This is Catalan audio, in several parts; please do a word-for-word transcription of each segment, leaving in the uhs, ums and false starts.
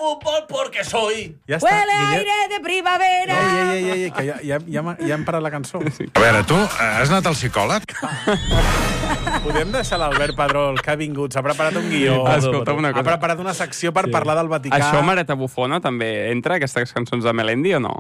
fútbol porque soy. Ja està. Huele aire de primavera. Ei, ei, ei, ei, que ja, ja, ja, m'ha- ja hem parat la cançó. A veure, tu, has anat al psicòleg? Podem deixar l'Albert Pedrol, que ha vingut, s'ha preparat un guió. Escolta una Ha cosa. preparat una secció per parlar del Vaticà. Això, Mareta Bufona, també entra, aquestes cançons de Melendi, o no?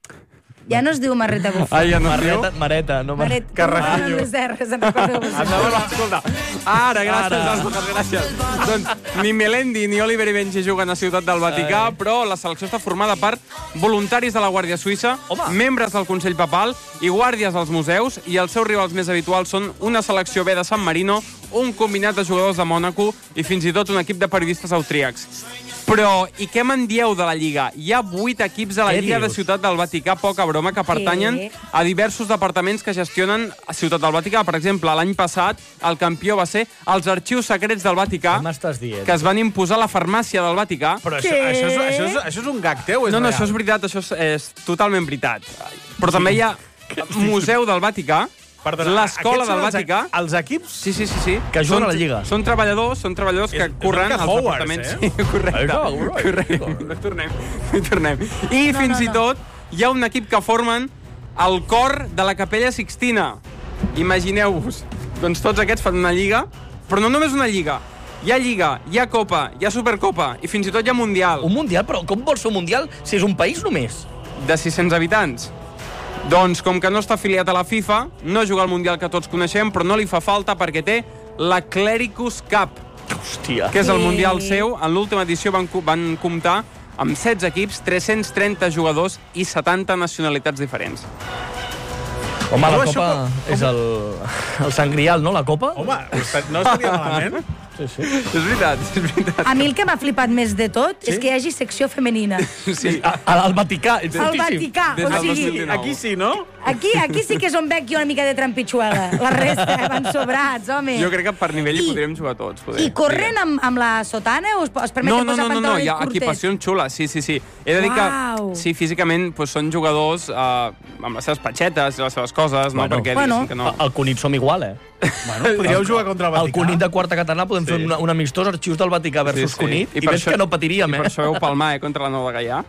Ja no es diu Marreta Bufona. Ah, ja no es diu? Mareta, Mareta, no Mareta. Mareta. Carrafillo. No, no, les R's, en recordo. Endavant, escolta. Ara, gràcies, Ara. Àsperes, gràcies. Doncs ni Melendi ni Oliver i Benji juguen a Ciutat del Vaticà, però la selecció està formada per voluntaris de la Guàrdia Suïssa, Home. membres del Consell Papal i guàrdies dels museus, i els seus rivals més habituals són una selecció B de San Marino, un combinat de jugadors de Mònaco i fins i tot un equip de periodistes austríacs. Però, i què me'n dieu de la Lliga? Hi ha vuit equips a la Què Lliga de dius? Ciutat del Vaticà, poca broma, que pertanyen Què? a diversos departaments que gestionen a Ciutat del Vaticà. Per exemple, l'any passat el campió va ser els arxius secrets del Vaticà, Què m'estàs dient? que es van imposar a la farmàcia del Vaticà. Però això, Què? això, és, això, és, això és un gag teu? És No, no, real? això és veritat, això és, és totalment veritat. Però també hi ha Museu del Vaticà, Perdona, l'Escola aquests del són els- Vaticà. Els equips... Sí, sí, sí, sí. Que juguen Són- a la Lliga. Són treballadors, són treballadors que És- és curren una mica als Hogwarts, departaments. eh? Sí, correcte. Això, right. correcte. No tornem, no tornem. I No, fins no, i no. tot hi ha un equip que formen el cor de la Capella Sixtina. Imagineu-vos. Doncs tots aquests fan una lliga, però no només una lliga. Hi ha Lliga, hi ha Copa, hi ha Supercopa i fins i tot hi ha Mundial. Un mundial? Però com vols fer un mundial si és un país només? De sis-cents habitants. Doncs, com que no està afiliat a la FIFA, no juga al Mundial que tots coneixem, però no li fa falta perquè té la Clericus Cup, Hòstia. que és el Sí. Mundial seu. En l'última edició van, co- van comptar amb setze equips, tres-cents trenta jugadors i setanta nacionalitats diferents. Home, la Com això, copa com- és el, el Sant Grial, no, la copa? Home, no estaria malament? Sí, sí. És veritat, és veritat. A mi el que m'ha flipat més de tot és que hi hagi secció femenina. Sí. A- Al Vaticà. És Al fortíssim. Vaticà, Des o del dos mil sigui... dinou. Aquí sí, no? Aquí, aquí sí que és on veig jo una mica de trampitxuela. La resta eh, van sobrats, home. Jo crec que per nivell hi I- podríem jugar tots. Poder. I corren amb, amb la sotana o es, es permeten No, no, posar no, no, no, pantalons hi ha curtes? equipacions xules, sí, sí, sí. He de dir Uau. que, sí, físicament doncs, són jugadors eh, amb les seves patxetes i les seves coses, no? Bueno. Perquè Bueno. diguéssim que no. El Cunit som igual, eh? Bueno, podríeu jugar contra el El Vaticà. Cunit de quarta catalana podem Sí. fer un, un amistós arxius del Vaticà versus Cunit i, per veig que no patiríem, I eh? per això veu palmar, eh, contra la Nova Gaià.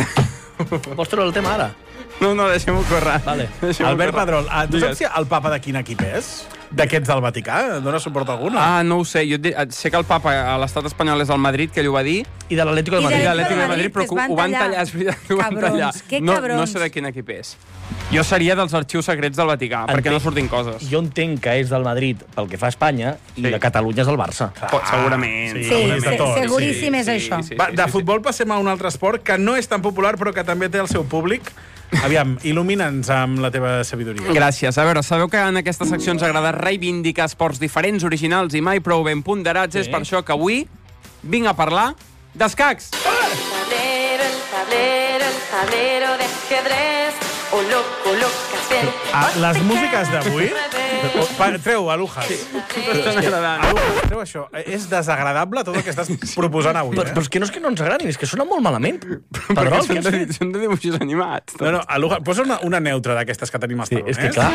Vols treure el tema ara? No, no, deixem-ho córrer. Vale. Deixem-ho Albert córrer. Pedrol, ah, tu Digues. saps si el papa de quin equip és? D'aquests del Vaticà? Dóna suport a alguna? Ah, no ho sé. Jo et di- sé que el papa a l'estat espanyol és el Madrid, que ell ho va dir, I de l'Atlético de I de i Madrid. l'Atlètic de Madrid, Madrid, que però es que van ho van tallar. tallar, és veritat, ho van Cabrons, tallar. que No, no cabrons. sé de quin equip és. Jo seria dels arxius secrets del Vaticà, perquè no surtin coses. Jo entenc que és del Madrid pel que fa a Espanya i Sí. de Catalunya és el Barça. Pot, segurament. sí, Sí, segurament se- de tot. seguríssim és sí, això. sí, Va, sí, de sí, futbol passem a un altre esport que no és tan popular però que també té el seu públic. Aviam, il·lumina'ns amb la teva sabidoria. Gràcies. A veure, sabeu que en aquesta secció ens agrada reivindicar esports diferents, originals i mai prou ben ponderats. Sí. És per això que avui vinc a parlar d'escacs. Tablero, el tablero, el tablero de ajedrez. O loco, loca, bien. Ah, les músiques d'avui... Pa- Treu, Alujas. T'estan agradant. Alujas, treu això. És desagradable tot el que estàs proposant avui, Però, eh? però és que no és que no ens agradin, és que sona molt malament. Perquè Pedrol, què són has de, fet? són de dibuixos animats. No, no, Alujas, posa una, una neutra d'aquestes que tenim als Sí, talons, és que clar...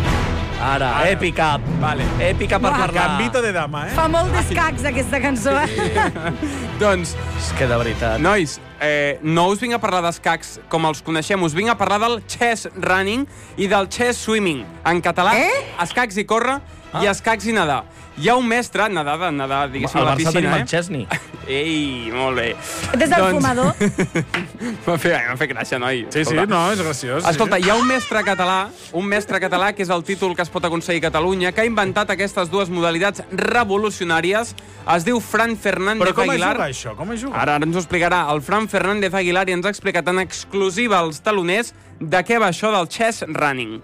Ara, Ara. èpica. Vale. Èpica per Uah. parlar. Gambito de dama, eh? Fa molt d'escacs, aquesta cançó. Eh? Doncs, És que de veritat... nois, eh, no us vinc a parlar d'escacs com els coneixem, us vinc a parlar del chess running i del chess swimming. En català, Eh? escacs i córrer i escacs i nedar. Hi ha un mestre, nedar, de nedar, diguéssim, Al a la Barça tenim piscina, el eh? Chesney. Ei, molt bé. Des del fumador. M'ha fet, m'ha fet gràcia, noi. Sí, sí, Escolta. no, és graciós. sí, Escolta, sí. hi ha un mestre català, un mestre català, que és el títol que es pot aconseguir a Catalunya, que ha inventat aquestes dues modalitats revolucionàries. Es diu Fran Fernández Però com es Aguilar. juga, això? Com es juga? Ara, ara ens ho explicarà el Fran Fernández Aguilar i ens ha explicat en exclusiva als taloners de què va això del chess running.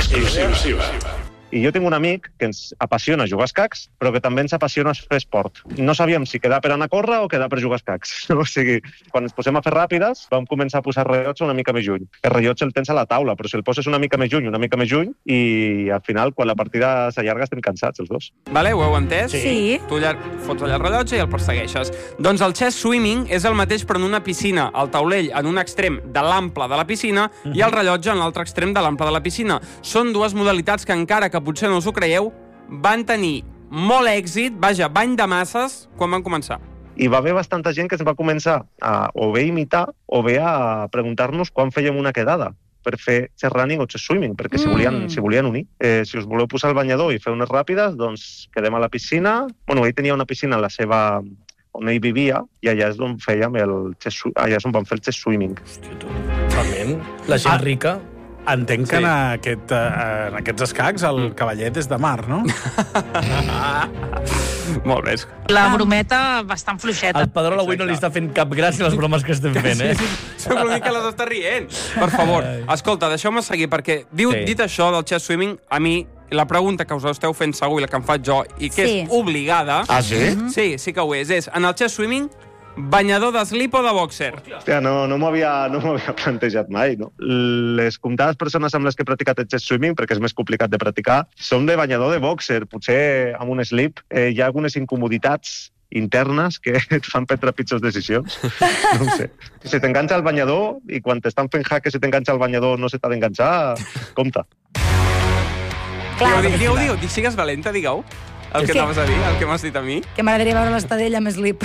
I jo tinc un amic que ens apassiona jugar a escacs, però que també ens apassiona fer esport. No sabíem si quedar per anar a córrer o quedar per jugar a escacs. O sigui, quan ens posem a fer ràpides, vam començar a posar rellotge una mica més lluny. El rellotge el tens a la taula, però si el poses una mica més lluny, una mica més lluny, i al final, quan la partida s'allarga, estem cansats, els dos. Vale, ho heu entès? Sí. Tu allà fots allà el rellotge i el persegueixes. Doncs el chess swimming és el mateix però en una piscina, el taulell en un extrem de l'ample de la piscina i el rellotge en l'altre extrem de l'ample de la piscina. Són dues modalitats que encara que potser no us ho creieu, van tenir molt èxit, vaja, bany de masses, quan van començar. I va haver bastanta gent que es va començar a o bé imitar o bé a preguntar-nos quan fèiem una quedada per fer chest running o chest swimming, perquè si volien, mm. si volien unir. Eh, si us voleu posar el banyador i fer unes ràpides, doncs quedem a la piscina. Bueno, ell tenia una piscina a la seva... on ell vivia, i allà és on fèiem el chest, allà és on vam fer el chest swimming. Hòstia, tu, realment, la gent ah. rica... Entenc que sí. en, aquest, en aquests escacs el mm. cavallet és de mar, no? Molt bé. La brometa bastant fluixeta. El Pedrol avui no li està fent cap gràcia a les bromes que estem fent, eh? Sí, sí. Sembla una mica que les està rient. Per favor, escolta, deixeu-me seguir, perquè diu, sí. dit això del chest swimming, a mi la pregunta que us esteu fent segur i la que em faig jo, i que sí. és obligada... Ah, sí? Mm-hmm. Sí, sí que ho és. És, en el chest swimming, banyador de slip o de boxer? Hòstia, no, no m'ho havia, no havia plantejat mai, no? Les comptades persones amb les que he practicat el chest swimming, perquè és més complicat de practicar, són de banyador de boxer. Potser amb un slip eh, hi ha algunes incomoditats internes que et fan prendre pitjors decisions. No ho sé. Si t'enganxa el banyador i quan t'estan fent hack que si t'enganxa el banyador no se t'ha d'enganxar, compte. Clar, digueu, digueu, digueu, sigues valenta, digueu. El que anaves a dir, el que m'has dit a mi. Que m'agradaria veure l'estadella amb slip.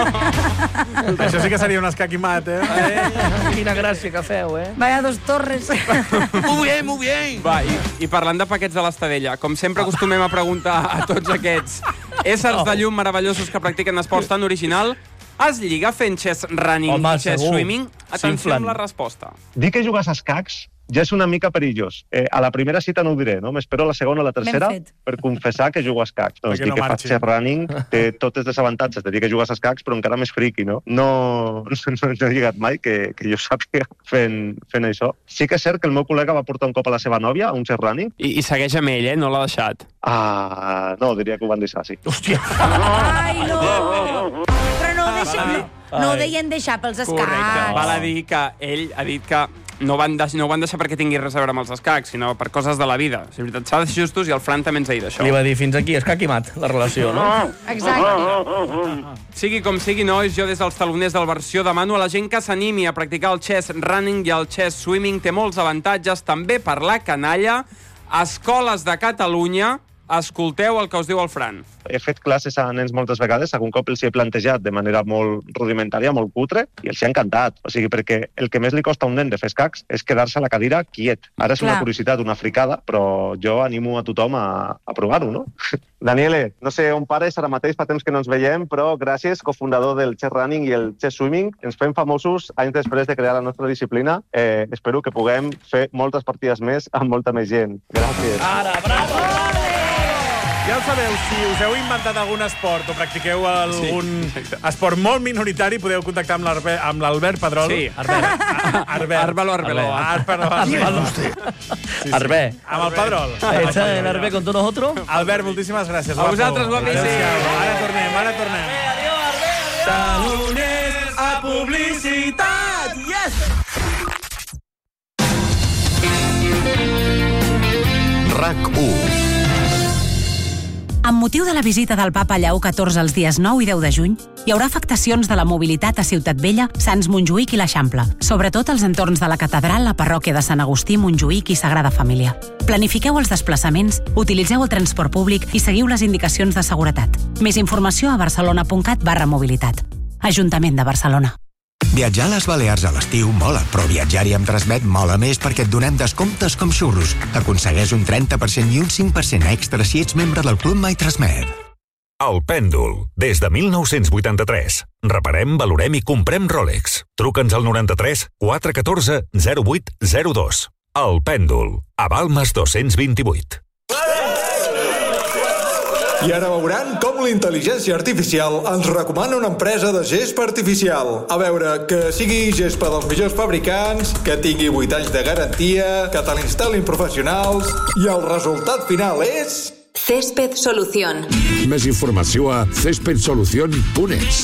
Això sí que seria un escaquimat, eh? eh? Quina gràcia que feu, eh? Vaya dos torres. Muy bien, muy bien. Va, i, i parlant de paquets de l'estadella, com sempre acostumem a preguntar a tots aquests éssers de llum meravellosos que practiquen esports tan original, es lliga fent chest running Home, i chest segur. swimming? Atenció amb la resposta. Dir que jugues a escacs ja és una mica perillós. Eh, a la primera cita no ho diré, no? M'espero a la segona o la tercera per confessar que jugo a escacs. Doncs dir no que faig chest running té tots els desavantatges de dir que jugues a escacs, però encara més friqui, no? No, no, no he lligat mai que, que jo sàpiga fent, fent això. Sí que és cert que el meu col·lega va portar un cop a la seva nòvia a un chest running. I, i segueix amb ell, eh? No l'ha deixat. Ah, no, diria que ho van deixar, sí. Hòstia! Ai, no! Però no ho deixem... No ho deien deixar pels escacs. Correcte. Val a dir que ell ha dit que no van, deix, no van deixar perquè tingui res a veure amb els escacs, sinó per coses de la vida. Si és veritat, s'ha de ser justos i el Fran també ens ha dit això. Li va dir fins aquí, escac i mat, la relació, no? Exacte. Sigui com sigui, nois, jo des dels taloners del Versió demano a la gent que s'animi a practicar el chest running i el chest swimming. Té molts avantatges, també per la canalla. Escoles de Catalunya, escolteu el que us diu el Fran. He fet classes a nens moltes vegades, algun cop els he plantejat de manera molt rudimentària, molt cutre, i els hi ha encantat. O sigui, perquè el que més li costa a un nen de fer escacs és quedar-se a la cadira quiet. Ara és Clar. una curiositat, una fricada, però jo animo a tothom a, a provar-ho, no? Daniele, no sé on pares ara mateix, fa temps que no ens veiem, però gràcies, cofundador del chest running i el chest swimming. Ens fem famosos anys després de crear la nostra disciplina. Eh, espero que puguem fer moltes partides més amb molta més gent. Gràcies. Ara, bravo! Ja ho sabeu, si us heu inventat algun esport o practiqueu algun sí, esport molt minoritari, podeu contactar amb l'Albert, amb l'Albert Pedrol. Sí, Arbert. Arbert. Arbelo, Arbelo. Arbelo, Arbelo. Sí, Arbert. sí. Amb el Pedrol. Ets el Arbert con todos nosotros? Albert, moltíssimes gràcies. A vosaltres, guapíssim. Ara tornem, ara tornem. Adiós, Arbert. Taloners a publicitat! Yes! RAC u. Amb motiu de la visita del papa Lleó catorze els dies nou i deu de juny, hi haurà afectacions de la mobilitat a Ciutat Vella, Sants Montjuïc i l'Eixample, sobretot als entorns de la catedral, la parròquia de Sant Agustí, Montjuïc i Sagrada Família. Planifiqueu els desplaçaments, utilitzeu el transport públic i seguiu les indicacions de seguretat. Més informació a barcelona.cat barra mobilitat. Ajuntament de Barcelona. Viatjar a les Balears a l'estiu mola, però viatjar-hi amb Transmet mola més perquè et donem descomptes com xurros. Aconsegueix un trenta per cent i un cinc per cent extra si ets membre del Club My Transmet. El Pèndol, des de mil nou-cents vuitanta-tres. Reparem, valorem i comprem Rolex. Truca'ns al noranta-tres quatre un quatre zero vuit zero dos. El Pèndol, a Balmes dos-cents vint-i-vuit. I ara veuran com la intel·ligència artificial ens recomana una empresa de gespa artificial. A veure, que sigui gespa dels millors fabricants, que tingui vuit anys de garantia, que te l'instal·lin professionals, i el resultat final és... Césped Solución. Més informació a césped solución punt es.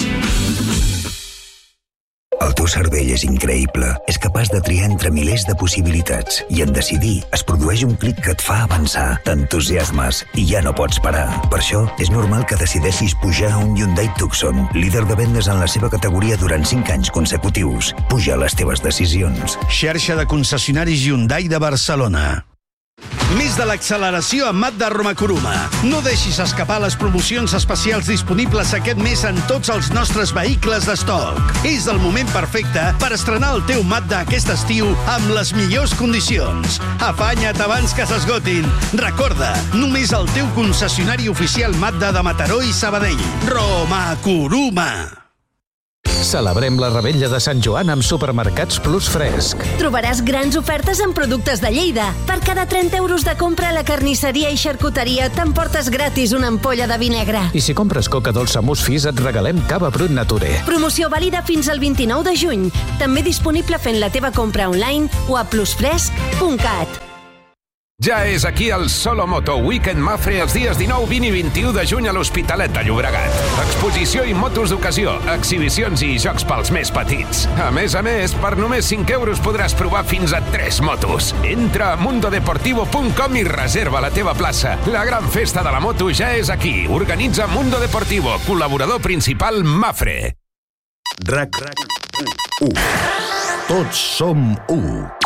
El teu cervell és increïble. És capaç de triar entre milers de possibilitats. I en decidir es produeix un clic que et fa avançar. T'entusiasmes i ja no pots parar. Per això, és normal que decideixis pujar a un Hyundai Tucson, líder de vendes en la seva categoria durant cinc anys consecutius. Puja les teves decisions. Xarxa de concessionaris Hyundai de Barcelona. Més de l'acceleració amb Mazda Roma Kuruma. No deixis escapar les promocions especials disponibles aquest mes en tots els nostres vehicles d'estoc. És el moment perfecte per estrenar el teu Mazda aquest estiu amb les millors condicions. Afanya't abans que s'esgotin. Recorda, només el teu concessionari oficial Mazda de Mataró i Sabadell. Roma Kuruma. Celebrem la Revetlla de Sant Joan amb Supermercats Plus Fresc. Trobaràs grans ofertes en productes de Lleida. Per cada trenta euros de compra a la carnisseria i xarcuteria t'emportes gratis una ampolla de vi negre. I si compres coca dolça Musfis et regalem cava Brut Nature. Promoció vàlida fins al vint-i-nou de juny. També disponible fent la teva compra online o a plusfresc punt cat. Ja és aquí el Solo Moto Weekend Mafre els dies dinou, vint i vint-i-u de juny a l'Hospitalet de Llobregat. Exposició i motos d'ocasió, exhibicions i jocs pels més petits. A més a més, per només cinc euros podràs provar fins a tres motos. Entra a mundo deportivo punt com i reserva la teva plaça. La gran festa de la moto ja és aquí. Organitza Mundo Deportivo, col·laborador principal Mafre. RAC u. Tots som u.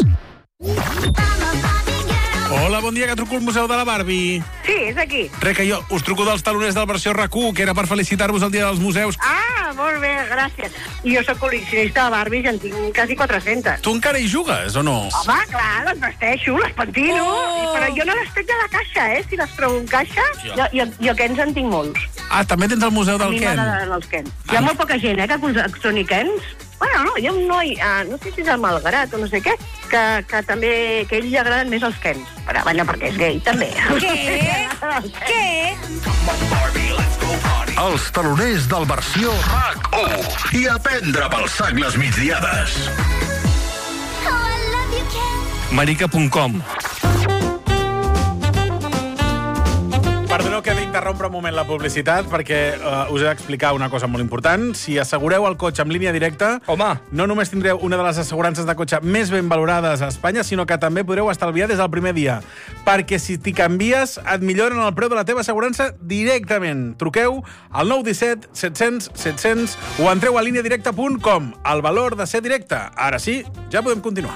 Hola, bon dia, que truco al Museu de la Barbie. Sí, és aquí. Re, que jo us truco dels taloners del versió RAC u, que era per felicitar-vos el dia dels museus. Ah, molt bé, gràcies. I jo soc col·leccionista de Barbies, en tinc quasi quatre-centes. Tu encara hi jugues, o no? Home, clar, les vesteixo, les pentino, oh! Però jo no les trec de la caixa, eh? Si les trobo en caixa, jo, jo, jo Kens en tinc molts. Ah, també tens el Museu del Ken? A mi m'agraden els Kens. Hi ha molt poca gent, eh, que col·leccioni Kens. Bueno, no, hi ha un noi, uh, no sé si és el Malgrat o no sé què, que, que també, que a ell li agraden més els Kens. Però, bueno, perquè és gay, també. Què? Què? Els taloners del versió RAC u. I a prendre pel sac les migdiades. marica punt com. Perdoneu que he d'interrompre un moment la publicitat perquè uh, us he d'explicar una cosa molt important. Si assegureu el cotxe en línia directa, home, no només tindreu una de les assegurances de cotxe més ben valorades a Espanya, sinó que també podreu estalviar des del primer dia. Perquè si t'hi canvies, et milloren el preu de la teva assegurança directament. Truqueu al nou disset set cents set cents o entreu a línia directa punt com. El valor de ser directe. Ara sí, ja podem continuar.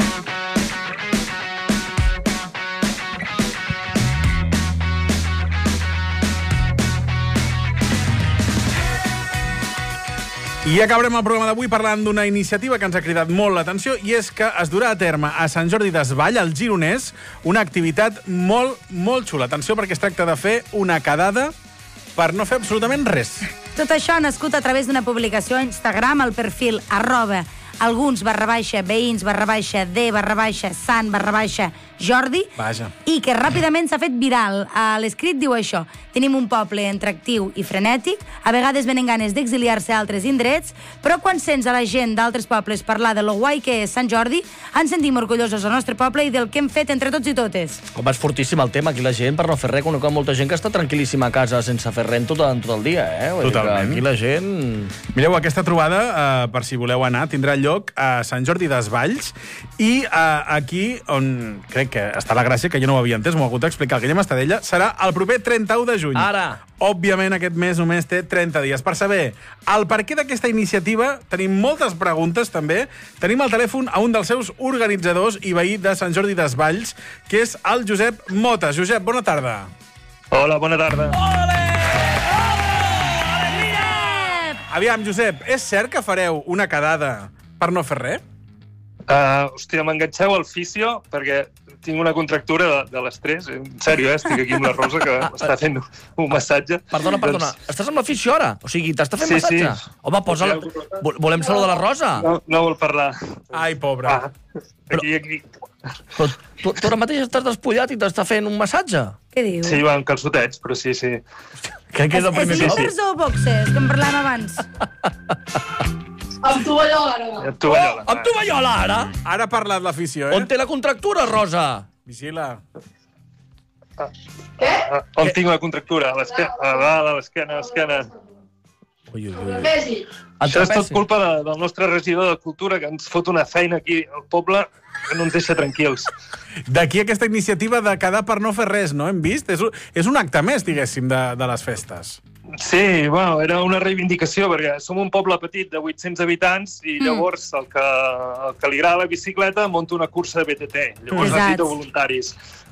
I acabarem el programa d'avui parlant d'una iniciativa que ens ha cridat molt l'atenció i és que es durà a terme a Sant Jordi Desvall, al Gironès, una activitat molt, molt xula. Atenció, perquè es tracta de fer una quedada per no fer absolutament res. Tot això ha nascut a través d'una publicació a Instagram, al perfil arroba alguns barra baixa veïns barra baixa de barra baixa sant barra baixa Jordi, Vaja. I que ràpidament s'ha fet viral. A l'escrit diu això: tenim un poble atractiu i frenètic, a vegades venen ganes d'exiliar-se a altres indrets, però quan sents a la gent d'altres pobles parlar de lo guai que és Sant Jordi, ens sentim orgullosos del nostre poble i del que hem fet entre tots i totes. Com és fortíssim el tema, aquí la gent, per no fer res, conec molta gent que està tranquil·líssima a casa sense fer res tot, tot el dia, eh? Vull Totalment. Aquí la gent... Mireu, aquesta trobada, eh, per si voleu anar, tindrà lloc a Sant Jordi Desvalls i eh, aquí, on crec que està la gràcia, que jo no ho havia entès, m'ho ha hagut d'explicar el Guillem Estadella, serà el proper trenta-u de juny. Ara! Òbviament, aquest mes només té trenta dies. Per saber el perquè d'aquesta iniciativa, tenim moltes preguntes, també. Tenim al telèfon a un dels seus organitzadors i veí de Sant Jordi Desvalls, que és el Josep Mota. Josep, bona tarda. Hola, bona tarda. Ole! Aviam, Josep, és cert que fareu una quedada per no fer res? Uh, hòstia, m'enganxeu al fisio perquè tinc una contractura de, de l'estrès. En sèrio, eh? Estic aquí amb la Rosa, que està fent un massatge. Perdona, perdona. Doncs... Estàs amb l'afició ara? O sigui, t'està fent sí, massatge? Sí. Home, posa-la... Volem saludar la Rosa? No, no vol parlar. Ai, pobra. Ah, aquí, aquí. Però tu, tu ara mateix estàs despullat i t'està fent un massatge? Què dius? Sí, va, amb calçotets, però sí, sí. Crec que és el primer cop. És slippers o boxers, que en parlàvem abans? Amb tovallola, ara. Amb tovallola. Oh, amb tovallola, ara? Ara ha parlat l'afició, eh? On té la contractura, Rosa? Vigila. Ah. Què? Ah, on tinc la contractura? A l'esquena, a l'esquena, a l'esquena. Ui, ui, ui. Vegi. Això és tot culpa de, del nostre regidor de Cultura, que ens fot una feina aquí al poble que no ens deixa tranquils. D'aquí aquesta iniciativa de quedar per no fer res, no? Hem vist? És un, és un acte més, diguéssim, de, de les festes. Sí, bueno, era una reivindicació, perquè som un poble petit de vuit-cents habitants i llavors el que, el que li agrada la bicicleta munta una cursa de B T T. Llavors Exacte. necessita voluntaris.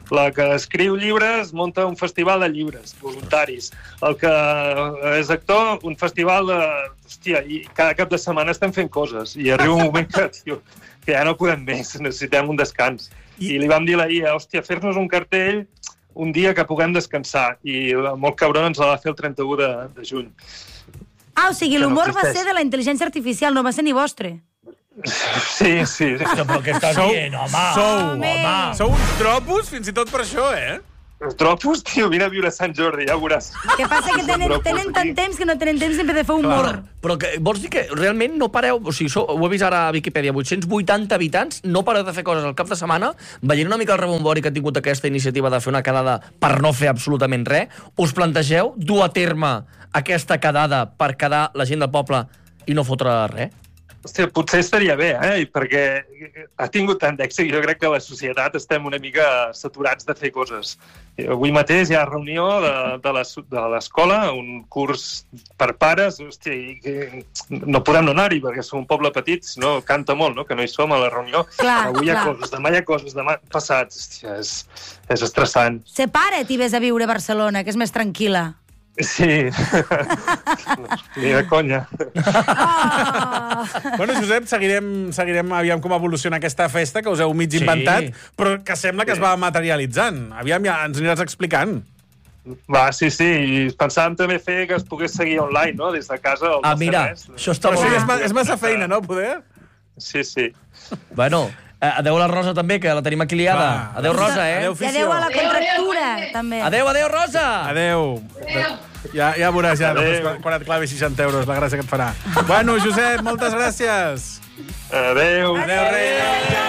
La que escriu llibres munta un festival de llibres, voluntaris. El que és actor, un festival de... Hòstia, i cada cap de setmana estem fent coses. I arriba un moment que, tio, que ja no podem més, necessitem un descans. I, I li vam dir a la I A, hòstia, fer-nos un cartell un dia que puguem descansar. I molt cabron ens la va fer el trenta-u de, de juny. Ah, o sigui, l'humor no va ser de la intel·ligència artificial, no va ser ni vostre. Sí, sí. Però què estàs dient, home? Sou, home. Sou uns tropos fins i tot per això, eh? Els tropos, tio, vine a viure a Sant Jordi, ja ho veuràs. El que passa que tenen, tenen tant temps que no tenen temps sempre de fer humor. Clar, però que, vols dir que realment no pareu... O sigui, sou, ho he vist ara a Viquipèdia, vuit-cents vuitanta habitants, no pareu de fer coses al cap de setmana, veient una mica el rebombori que ha tingut aquesta iniciativa de fer una quedada per no fer absolutament res, us plantegeu dur a terme aquesta quedada per quedar la gent del poble i no fotre res? Hòstia, potser estaria bé, eh? Perquè ha tingut tant d'èxit. Jo crec que la societat estem una mica saturats de fer coses. Avui mateix hi ha reunió de l'escola, un curs per pares. Hòstia, i que no podem no anar-hi perquè som un poble petit, si no canta molt, no? Que no hi som a la reunió. Clar, Avui hi ha clar. coses, demà hi ha coses, demà passats. Hòstia, és, és estressant. Separa't i vés a viure a Barcelona, que és més tranquil·la. Sí, ni de conya. Oh. Bueno, Josep, seguirem, seguirem aviam com evoluciona aquesta festa que us heu mig inventat, sí. Però que sembla que es va materialitzant. Aviam, ja ens aniràs explicant. Va, sí, sí, i pensàvem també fer que es pogués seguir online, no?, des de casa. Ah, mira, això està molt bé. bé. És, és massa feina, no, poder? Sí, sí. Bueno, eh, adeu a la Rosa també, que la tenim aquí liada. Va. Adeu, Rosa, eh? Adeu, I adeu a la contractura, també. Adeu, adeu, Rosa! Adeu. Ja, ja veuràs ja, quan, quan et clavi seixanta euros, la gràcia que et farà. Bueno, Josep, moltes gràcies. Adeu. Adeu, rei.